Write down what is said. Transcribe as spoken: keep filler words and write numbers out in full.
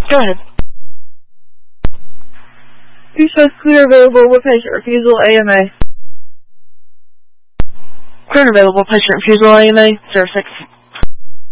Go ahead. East Coast clear available with patient refusal A M A. Clear available, patient refusal A M A, zero six.